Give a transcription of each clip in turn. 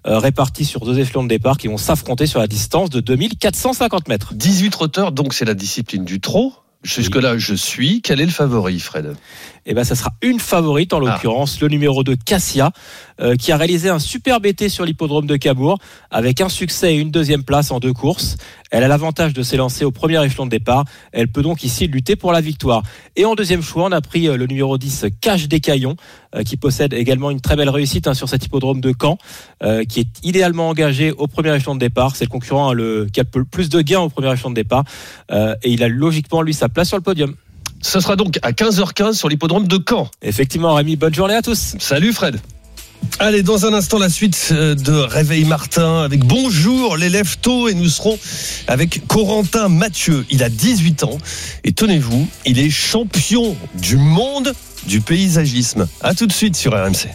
répartis sur 2 échelons de départ qui vont s'affronter sur la distance de 2450 mètres. 18 trotteurs, donc c'est la discipline du trot. Jusque-là, je suis. Quel est le favori, Fred ? Eh ben, ça sera une favorite, en l'occurrence, le numéro 2, Cassia, qui a réalisé un superbe été sur l'hippodrome de Cabourg, avec un succès et une 2e place en 2 courses. Elle a l'avantage de s'élancer au premier échelon de départ. Elle peut donc ici lutter pour la victoire. Et en 2e choix, on a pris le numéro 10, Cache des Caillons, qui possède également une très belle réussite sur cet hippodrome de Caen, qui est idéalement engagé au premier échelon de départ. C'est le concurrent qui a le plus de gains au premier échelon de départ. Et il a logiquement, lui, sa place sur le podium. Ce sera donc à 15h15 sur l'hippodrome de Caen. Effectivement, Rémi, bonne journée à tous. Salut Fred. Allez, dans un instant, la suite de Réveil Martin avec Bonjour les lève-tôt, et nous serons avec Corentin Mathieu. Il a 18 ans et tenez-vous, il est champion du monde du paysagisme. À tout de suite sur RMC.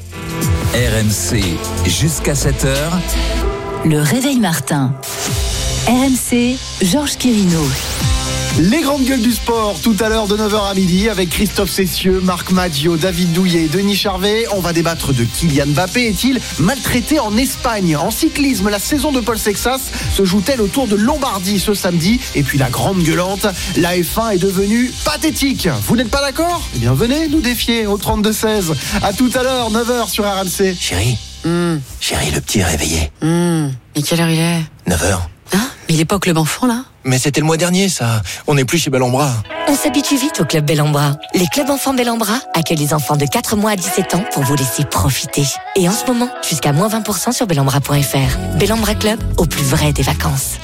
RMC, jusqu'à 7h. Le Réveil Martin. RMC, Georges Quirino. Les grandes gueules du sport, tout à l'heure de 9h à midi avec Christophe Cessieux, Marc Maggio, David Douillet, Denis Charvet. On va débattre de Kylian Mbappé. Est-il maltraité en Espagne ? En cyclisme, la saison de Paul Sexas se joue-t-elle au Tour de Lombardie ce samedi ? Et puis la grande gueulante, la F1 est devenue pathétique. Vous n'êtes pas d'accord ? Eh bien venez nous défier au 32-16. À tout à l'heure, 9h sur RMC. Chérie, Chérie, le petit est réveillé. Et quelle heure il est ? 9h. Hein ? Mais il est pas au club enfant là ? Mais c'était le mois dernier, ça. On n'est plus chez Bellambra. On s'habitue vite au club Bellambra. Les clubs enfants Bellambra accueillent les enfants de 4 mois à 17 ans pour vous laisser profiter. Et en ce moment, jusqu'à moins 20% sur bellambra.fr. Bellambra Club, au plus vrai des vacances.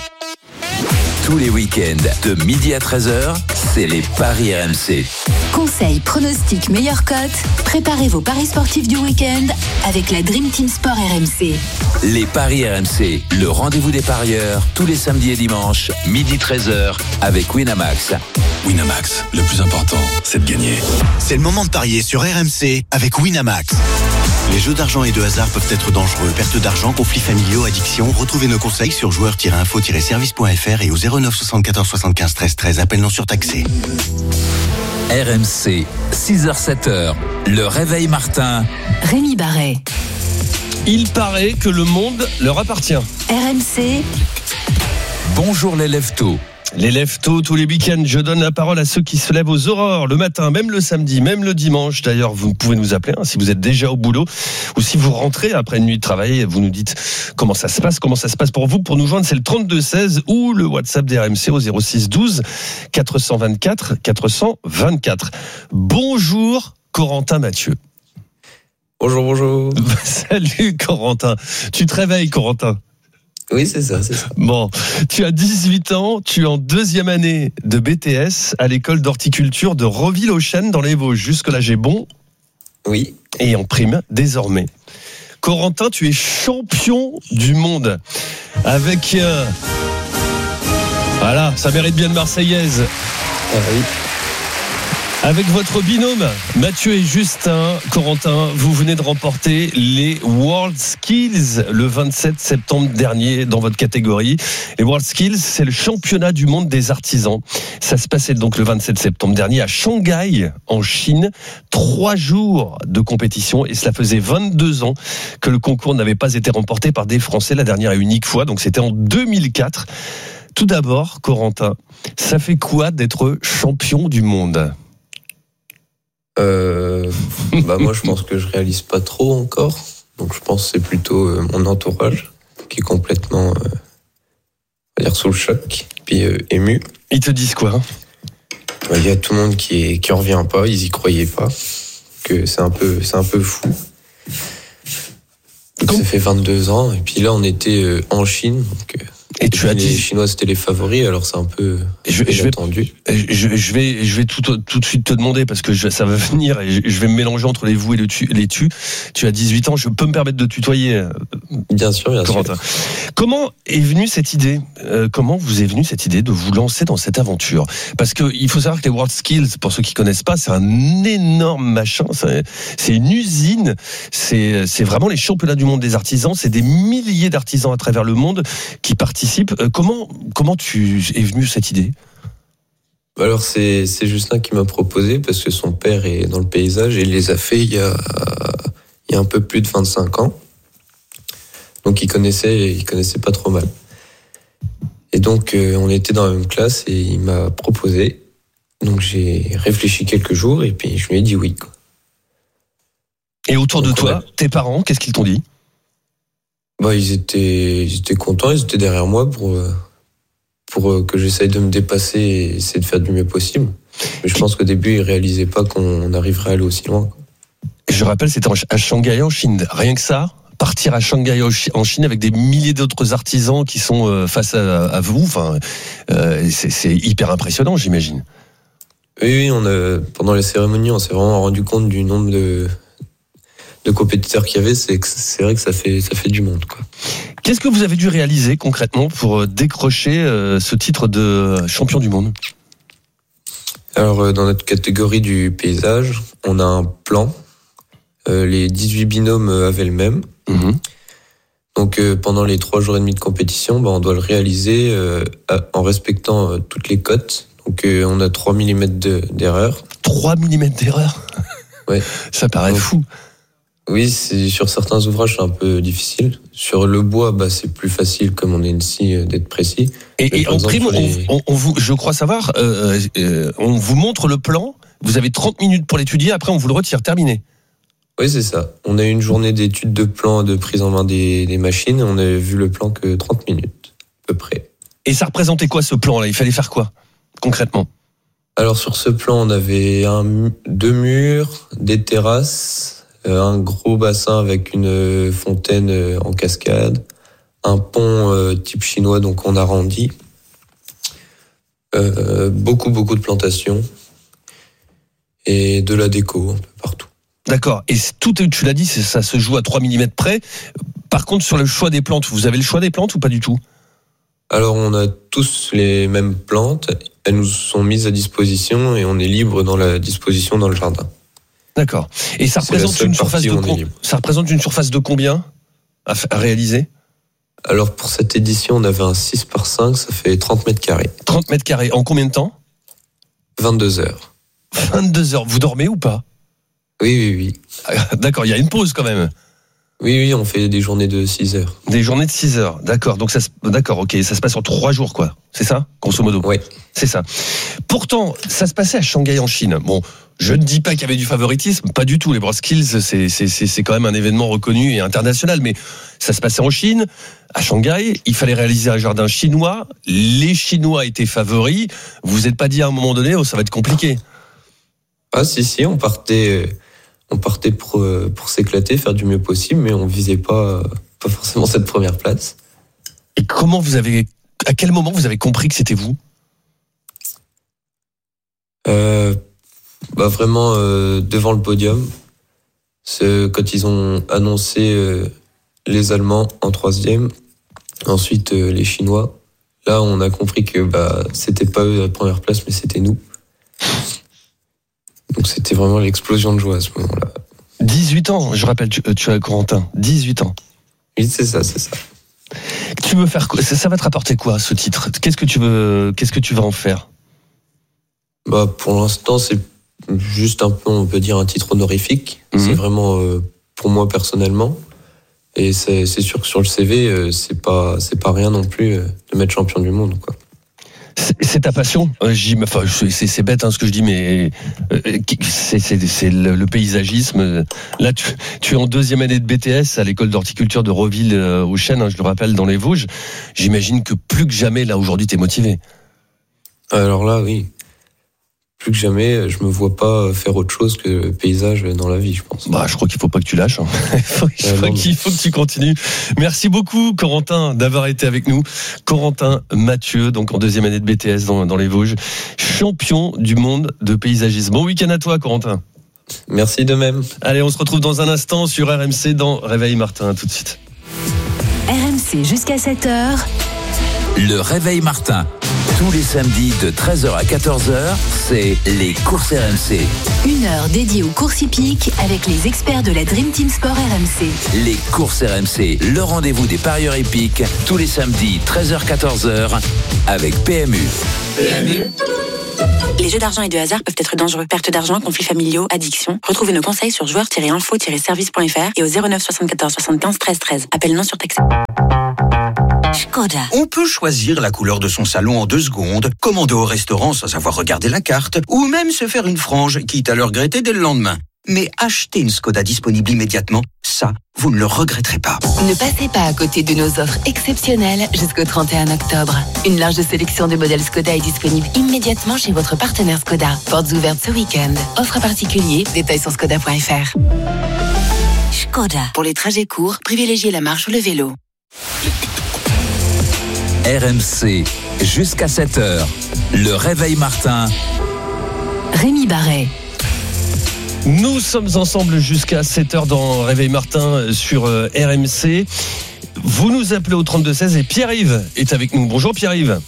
Tous les week-ends, de midi à 13h, c'est les Paris RMC. Conseils, pronostics, meilleures cotes. Préparez vos paris sportifs du week-end avec la Dream Team Sport RMC. Les Paris RMC, le rendez-vous des parieurs, tous les samedis et dimanches, midi 13h, avec Winamax. Winamax, le plus important, c'est de gagner. C'est le moment de parier sur RMC avec Winamax. Les jeux d'argent et de hasard peuvent être dangereux. Perte d'argent, conflits familiaux, addiction. Retrouvez nos conseils sur joueurs-info-service.fr et au 09 74 75 13 13. Appel non surtaxé. RMC, 6h-7h, le Réveil Martin. Rémi Barret. Il paraît que le monde leur appartient. RMC. Bonjour les lève-tôt. Les lève-tôt, tous les week-ends, je donne la parole à ceux qui se lèvent aux aurores, le matin, même le samedi, même le dimanche. D'ailleurs, vous pouvez nous appeler si vous êtes déjà au boulot ou si vous rentrez après une nuit de travail, vous nous dites comment ça se passe pour vous. Pour nous joindre, c'est le 32-16 ou le WhatsApp des RMC au 06 12 424 424. Bonjour Corentin Mathieu. Bonjour. Salut Corentin. Tu te réveilles, Corentin ? Oui, c'est ça. Bon, tu as 18 ans, tu es en 2e année de BTS à l'école d'horticulture de Reville-aux-Chênes dans les Vosges. Jusque-là, j'ai bon ? Oui. Et en prime, désormais. Corentin, tu es champion du monde. Avec... Voilà, ça mérite bien de Marseillaise. Oui. Avec votre binôme, Mathieu et Justin, Corentin, vous venez de remporter les World Skills le 27 septembre dernier dans votre catégorie. Les World Skills, c'est le championnat du monde des artisans. Ça se passait donc le 27 septembre dernier à Shanghai, en Chine. 3 jours de compétition et cela faisait 22 ans que le concours n'avait pas été remporté par des Français, la dernière et unique fois. Donc c'était en 2004. Tout d'abord, Corentin, ça fait quoi d'être champion du monde ? Moi je pense que je réalise pas trop encore, donc je pense que c'est plutôt mon entourage qui est complètement on va dire sous le choc, puis ému. Ils te disent quoi ? Il y a tout le monde qui en revient pas, ils y croyaient pas, que c'est un peu fou. Donc ça fait 22 ans et puis là on était en Chine, donc et tu as dit les Chinois c'était les favoris, alors c'est un peu attendu. Je vais tout de suite te demander parce que ça va venir et je vais me mélanger entre les vous et les tu. Tu as 18 ans, je peux me permettre de tutoyer. Bien sûr. Comment est venue cette idée ? Comment vous est venue cette idée de vous lancer dans cette aventure ? Parce que il faut savoir que les World Skills, pour ceux qui connaissent pas, c'est un énorme machin. C'est une usine. C'est vraiment les championnats du monde des artisans. C'est des milliers d'artisans à travers le monde qui participent. Comment tu es venu cette idée ? Alors c'est Justin qui m'a proposé parce que son père est dans le paysage et il les a fait il y a un peu plus de 25 ans. Donc il connaissait pas trop mal. Et donc on était dans la même classe et il m'a proposé. Donc j'ai réfléchi quelques jours et puis je lui ai dit oui, quoi. Et autour de toi, tes parents, qu'est-ce qu'ils t'ont dit ? Ils étaient contents, ils étaient derrière moi pour que j'essaye de me dépasser et essayer de faire du mieux possible. Mais je pense qu'au début, ils réalisaient pas qu'on arriverait à aller aussi loin. Je rappelle, c'était à Shanghai en Chine. Rien que ça, partir à Shanghai en Chine avec des milliers d'autres artisans qui sont face à vous, c'est hyper impressionnant, j'imagine. Oui, pendant les cérémonies, on s'est vraiment rendu compte du nombre de compétiteurs qu'il y avait. C'est vrai que ça fait du monde, quoi. Qu'est-ce que vous avez dû réaliser concrètement pour décrocher ce titre de champion du monde ? Alors, dans notre catégorie du paysage, on a un plan. Les 18 binômes avaient le même. Mmh. Donc, pendant les 3 jours et demi de compétition, on doit le réaliser en respectant toutes les cotes. Donc, on a 3 mm d'erreur. 3 mm d'erreur ? Ouais. Ça paraît fou. Oui, sur certains ouvrages, c'est un peu difficile. Sur le bois, c'est plus facile, comme on est ici, d'être précis. Et en prime, je crois savoir, on vous montre le plan, vous avez 30 minutes pour l'étudier, après on vous le retire, terminé. Oui, c'est ça. On a eu une journée d'études de plan, de prise en main des machines, et on n'avait vu le plan que 30 minutes, à peu près. Et ça représentait quoi, ce plan-là ? Il fallait faire quoi, concrètement ? Alors, sur ce plan, on avait 2 murs, des terrasses, un gros bassin avec une fontaine en cascade, un pont type chinois, donc on arrondit, beaucoup de plantations et de la déco un peu partout. D'accord, et tout, tu l'as dit, ça se joue à 3 mm près. Par contre, sur le choix des plantes, vous avez le choix des plantes ou pas du tout ? Alors, on a tous les mêmes plantes, elles nous sont mises à disposition et on est libre dans la disposition dans le jardin. D'accord. Et ça représente une surface de combien à réaliser ? Alors pour cette édition, on avait un 6x5, ça fait 30 mètres carrés. 30 mètres carrés, en combien de temps ? 22 heures. 22 heures, vous dormez ou pas ? Oui. D'accord, il y a une pause quand même. Oui, on fait des journées de 6 heures. Des journées de 6 heures, d'accord. Donc d'accord, ok, ça se passe en 3 jours, quoi. C'est ça, grosso modo ? Oui. C'est ça. Pourtant, ça se passait à Shanghai en Chine. Bon, je ne dis pas qu'il y avait du favoritisme, pas du tout. Les WorldSkills, c'est quand même un événement reconnu et international, mais ça se passait en Chine, à Shanghai. Il fallait réaliser un jardin chinois. Les Chinois étaient favoris. Vous vous êtes pas dit à un moment donné, ça va être compliqué ? Ah si, on partait pour s'éclater, faire du mieux possible, mais on visait pas forcément cette première place. Et à quel moment vous avez compris que c'était vous ? Vraiment devant le podium. C'est quand ils ont annoncé les Allemands en 3e, ensuite les Chinois. Là, on a compris que c'était pas eux la première place, mais c'était nous. Donc c'était vraiment l'explosion de joie à ce moment-là. 18 ans, je rappelle, tu as Corentin, 18 ans. Oui, c'est ça. Tu veux faire quoi ? Ça va te rapporter quoi, ce titre ? Qu'est-ce que tu vas en faire ? Pour l'instant, c'est juste un peu, on peut dire, un titre honorifique. Mmh. C'est vraiment pour moi personnellement. Et c'est sûr que sur le CV, c'est pas rien non plus de mettre champion du monde, quoi. C'est ta passion. C'est bête ce que je dis, mais c'est le paysagisme. Là, tu es en 2e année de BTS à l'école d'horticulture de Roville aux Chênes, je le rappelle, dans les Vosges. J'imagine que plus que jamais, là, aujourd'hui, t'es motivé. Alors là, oui. Plus que jamais, je me vois pas faire autre chose que paysage dans la vie, je pense. Je crois qu'il faut pas que tu lâches. Il faut que tu continues. Merci beaucoup, Corentin, d'avoir été avec nous. Corentin Mathieu, donc en 2e année de BTS dans les Vosges, champion du monde de paysagisme. Bon week-end à toi, Corentin. Merci de même. Allez, on se retrouve dans un instant sur RMC dans Réveil Martin. Tout de suite. RMC jusqu'à 7h. Le Réveil Martin. Tous les samedis de 13h à 14h, c'est les courses RMC. 1 heure dédiée aux courses hippiques avec les experts de la Dream Team Sport RMC. Les courses RMC, le rendez-vous des parieurs hippiques, tous les samedis 13h-14h avec PMU. PMU Les jeux d'argent et de hasard peuvent être dangereux. Perte d'argent, conflits familiaux, addiction. Retrouvez nos conseils sur joueurs-info-service.fr et au 09 74 75 13 13. Appel non surtaxé. Škoda. On peut choisir la couleur de son salon en 2 secondes, commander au restaurant sans avoir regardé la carte, ou même se faire une frange, quitte à le regretter dès le lendemain. Mais acheter une Škoda disponible immédiatement, ça, vous ne le regretterez pas. Ne passez pas à côté de nos offres exceptionnelles jusqu'au 31 octobre. Une large sélection de modèles Škoda est disponible immédiatement chez votre partenaire Škoda. Portes ouvertes ce week-end. Offre particulier, détails sur škoda.fr. Škoda. Pour les trajets courts, privilégiez la marche ou le vélo. RMC, jusqu'à 7h. Le réveil Martin. Rémi Barret. Nous sommes ensemble jusqu'à 7h dans Réveil Martin sur RMC. Vous nous appelez au 32-16 et Pierre-Yves est avec nous. Bonjour Pierre-Yves.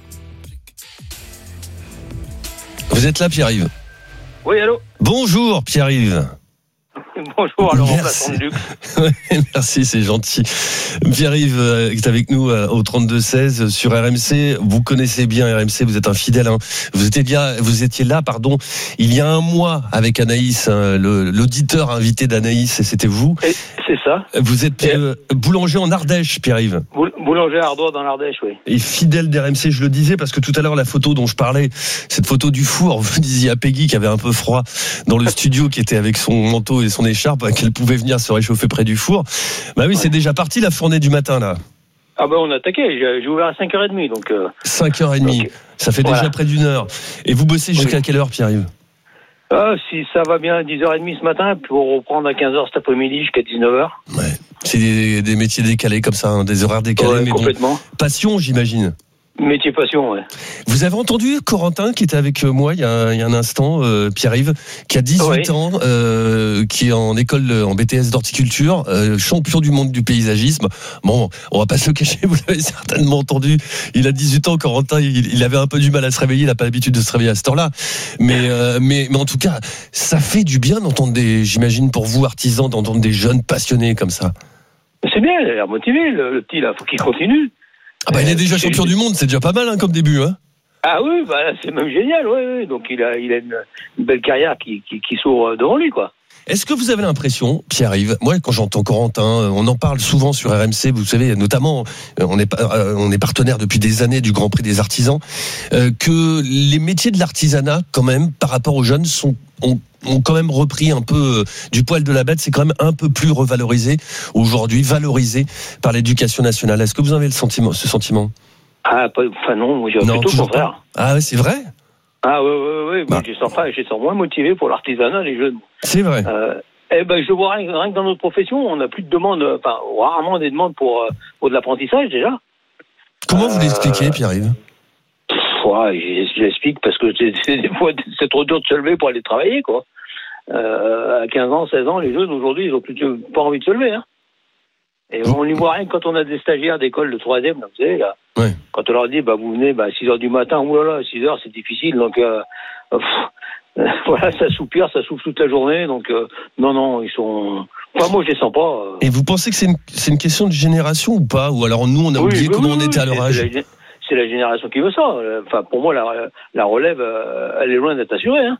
Vous êtes là Pierre-Yves? Oui, allô. Bonjour Pierre-Yves. Bonjour, alors remplaçant de luxe. Merci, c'est gentil. Pierre-Yves est avec nous au 32-16 sur RMC. Vous connaissez bien RMC, vous êtes un fidèle. Hein. Vous étiez là, il y a un mois avec Anaïs, l'auditeur invité d'Anaïs, et c'était vous. Et c'est ça. Vous êtes boulanger en Ardèche, Pierre-Yves. Boulanger à Ardois dans l'Ardèche, oui. Et fidèle d'RMC, je le disais, parce que tout à l'heure, la photo dont je parlais, cette photo du four, vous disiez à Peggy qui avait un peu froid dans le studio, qui était avec son manteau et son écharpe, qu'elle pouvait venir se réchauffer près du four. Bah oui, c'est déjà parti la fournée du matin, là. Ah ben on a attaqué, j'ai ouvert à 5h30, donc... 5h30, donc, ça fait déjà près d'une heure. Et vous bossez jusqu'à quelle heure, Pierre-Yves? Si ça va bien, 10h30 ce matin, pour reprendre à 15h cet après-midi jusqu'à 19h. Ouais, c'est des métiers décalés comme ça, hein, des horaires décalés, ouais, mais complètement. Bon, passion, j'imagine. Métier passion, ouais. Vous avez entendu Corentin qui était avec moi il y a un instant, Pierre-Yves, qui a 18 ans, qui est en école en BTS d'horticulture, champion du monde du paysagisme. Bon, on va pas se le cacher, vous l'avez certainement entendu. Il a 18 ans, Corentin, il avait un peu du mal à se réveiller, il n'a pas l'habitude de se réveiller à cette heure-là. Mais en tout cas, ça fait du bien d'entendre j'imagine pour vous, artisans, d'entendre des jeunes passionnés comme ça. C'est bien, il a l'air motivé, le petit là, faut qu'il continue. Ah bah il est déjà champion du monde, c'est déjà pas mal comme début, hein. Ah oui, bah c'est même génial, ouais. Donc il a une belle carrière qui s'ouvre devant lui, quoi. Est-ce que vous avez l'impression, Pierre-Yves, moi quand j'entends Corentin, on en parle souvent sur RMC, vous savez, notamment, on est partenaire depuis des années du Grand Prix des artisans, que les métiers de l'artisanat, quand même, par rapport aux jeunes, ont quand même repris un peu du poil de la bête, c'est quand même un peu plus revalorisé aujourd'hui, valorisé par l'éducation nationale. Est-ce que vous avez ce sentiment? Ah, non, moi j'ai plutôt le contraire. Ah ouais, c'est vrai? Ah ouais, bah. Je sens moins motivé pour l'artisanat, les jeunes. C'est vrai. Je vois rien que dans notre profession, on n'a plus de demandes, rarement des demandes pour de l'apprentissage déjà. Comment vous l'expliquez, Pierre-Yves? Je l'explique parce que des fois c'est trop dur de se lever pour aller travailler, quoi. À 15 ans, 16 ans, les jeunes aujourd'hui, ils ont plus pas envie de se lever, hein. Et on n'y voit rien quand on a des stagiaires d'école de 3e, là, vous savez, là. Ouais. Quand on leur dit, vous venez, 6h du matin, oulala, 6h, c'est difficile, donc, voilà, ça soupire, ça souffle toute la journée, donc, non, ils sont, moi, je les sens pas. Et vous pensez que c'est une question de génération ou pas? Ou alors nous, on a oublié comment on était à leur âge? C'est la génération qui veut ça. Enfin, pour moi, la relève, elle est loin d'être assurée, hein.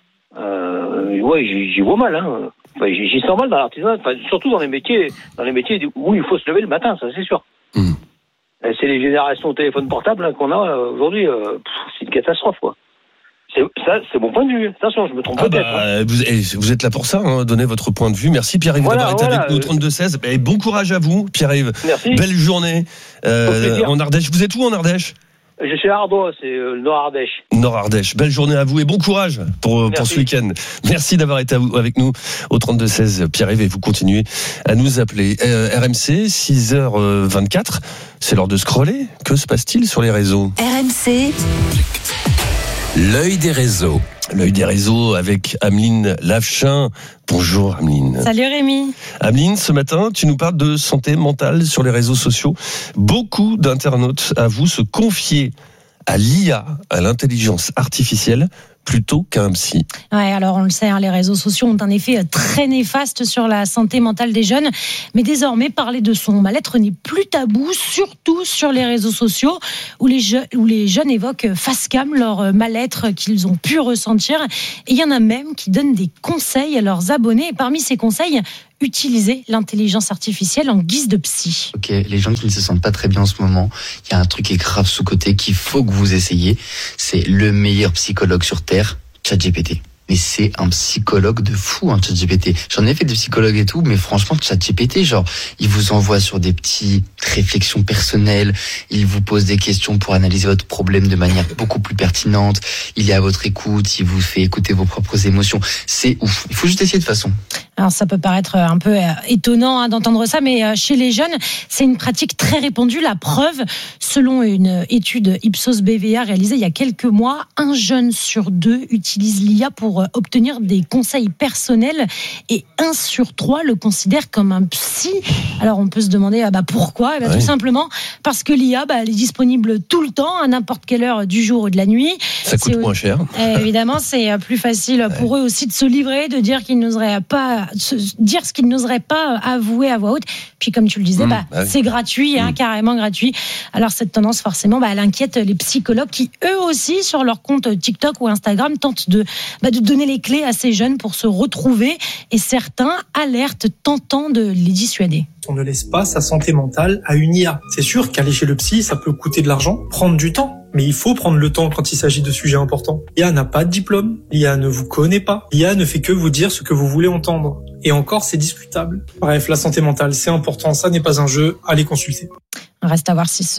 J'y vois mal, hein. Enfin, j'y sens mal dans l'artisanat, surtout dans les métiers où il faut se lever le matin, ça c'est sûr. C'est les générations téléphone portable qu'on a aujourd'hui, c'est une catastrophe, quoi. C'est mon point de vue. Attention, je me trompe peut-être. Vous êtes là pour ça, hein, donnez votre point de vue. Merci Pierre-Yves d'avoir été avec nous au 32-16. Et bon courage à vous, Pierre-Yves. Merci. Belle journée en Ardèche. Vous êtes où en Ardèche? Je suis à Ardois, c'est le Nord-Ardèche. Nord-Ardèche. Belle journée à vous et bon courage pour ce week-end. Merci d'avoir été avec nous au 32-16, Pierre-Yves, et vous continuez à nous appeler. RMC, 6h24, c'est l'heure de scroller. Que se passe-t-il sur les réseaux? RMC. L'œil des réseaux. L'œil des réseaux avec Ameline Lavechin. Bonjour Ameline. Salut Rémi. Ameline, ce matin, tu nous parles de santé mentale sur les réseaux sociaux. Beaucoup d'internautes avouent se confier à l'IA, à l'intelligence artificielle, plutôt qu'un psy. Ouais, alors on le sait, les réseaux sociaux ont un effet très néfaste sur la santé mentale des jeunes. Mais désormais, parler de son mal-être n'est plus tabou, surtout sur les réseaux sociaux où les jeunes évoquent face cam leur mal-être qu'ils ont pu ressentir. Et il y en a même qui donnent des conseils à leurs abonnés. Et parmi ces conseils, utiliser l'intelligence artificielle en guise de psy. Ok, les gens qui ne se sentent pas très bien en ce moment, il y a un truc qui est grave sous-côté qu'il faut que vous essayiez. C'est le meilleur psychologue sur Terre, ChatGPT. Mais c'est un psychologue de fou, ChatGPT. J'en ai fait des psychologues et tout, mais franchement, ChatGPT, genre, il vous envoie sur des petites réflexions personnelles, il vous pose des questions pour analyser votre problème de manière beaucoup plus pertinente, il est à votre écoute, il vous fait écouter vos propres émotions. C'est ouf. Il faut juste essayer de façon. Alors ça peut paraître un peu étonnant d'entendre ça, mais chez les jeunes, c'est une pratique très répandue. La preuve, selon une étude Ipsos BVA réalisée il y a quelques mois, 1 jeune sur 2 utilise l'IA pour obtenir des conseils personnels et 1 sur 3 le considère comme un psy. Alors on peut se demander pourquoi ? Tout simplement parce que l'IA elle est disponible tout le temps, à n'importe quelle heure du jour ou de la nuit. Ça coûte moins cher. Évidemment, c'est plus facile pour eux aussi de se livrer, de dire qu'ils n'oseraient pas dire ce qu'ils n'oseraient pas avouer à voix haute. Puis comme tu le disais, c'est gratuit, carrément gratuit. Alors cette tendance, forcément, elle inquiète les psychologues qui, eux aussi, sur leur compte TikTok ou Instagram, tentent de donner les clés à ces jeunes pour se retrouver. Et certains alertent, tentant de les dissuader. On ne laisse pas sa santé mentale à une IA. C'est sûr qu'aller chez le psy, ça peut coûter de l'argent, prendre du temps. Mais il faut prendre le temps quand il s'agit de sujets importants. L'IA n'a pas de diplôme, l'IA ne vous connaît pas, l'IA ne fait que vous dire ce que vous voulez entendre. Et encore, c'est discutable. Bref, la santé mentale, c'est important, ça n'est pas un jeu, allez consulter. Reste à voir si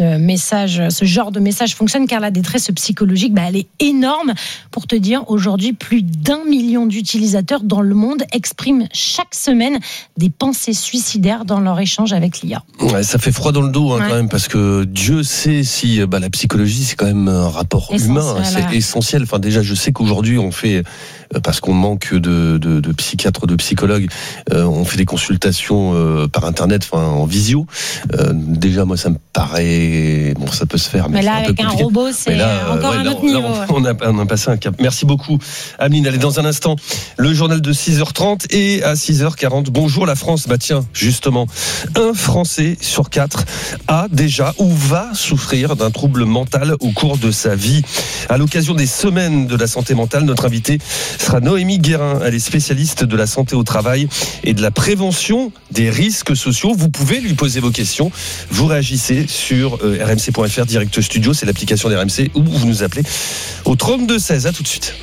ce genre de message fonctionne, car la détresse psychologique, elle est énorme. Pour te dire, aujourd'hui, plus d'1 million d'utilisateurs dans le monde expriment chaque semaine des pensées suicidaires dans leur échange avec l'IA. Ouais, ça fait froid dans le dos quand même, parce que Dieu sait si la psychologie, c'est quand même un rapport humain, c'est essentiel. Enfin, déjà, je sais qu'aujourd'hui, on fait, parce qu'on manque de psychiatres, de psychologues, on fait des consultations par Internet, en visio. Déjà, moi, ça me paraît... Bon, ça peut se faire, mais là, avec un robot, c'est encore un autre niveau. On a passé un cap. Merci beaucoup, Ameline. Allez, dans un instant, le journal de 6h30 et à 6h40. Bonjour la France. Tiens, justement, 1 Français sur 4 a déjà ou va souffrir d'un trouble mental au cours de sa vie. À l'occasion des semaines de la santé mentale, notre invitée sera Noémie Guérin. Elle est spécialiste de la santé au travail et de la prévention des risques sociaux. Vous pouvez lui poser vos questions. Vous réagissez sur rmc.fr direct studio, c'est l'application d'RMC, ou vous nous appelez au 3216. À tout de suite.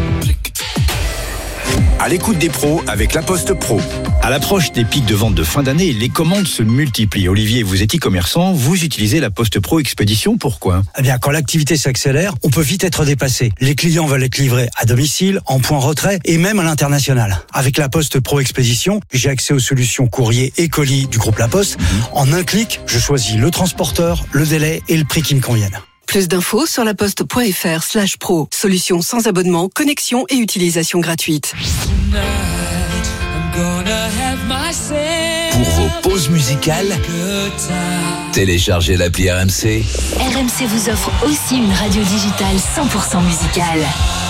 À l'écoute des pros avec La Poste Pro. À l'approche des pics de vente de fin d'année, les commandes se multiplient. Olivier, vous êtes e-commerçant, vous utilisez La Poste Pro Expédition, pourquoi ? Eh bien, quand l'activité s'accélère, on peut vite être dépassé. Les clients veulent être livrés à domicile, en point retrait et même à l'international. Avec La Poste Pro Expédition, j'ai accès aux solutions courrier et colis du groupe La Poste. En un clic, je choisis le transporteur, le délai et le prix qui me conviennent. Plus d'infos sur laposte.fr/pro. Solution sans abonnement, connexion et utilisation gratuite. Pour vos pauses musicales, téléchargez l'appli RMC. RMC vous offre aussi une radio digitale 100% musicale.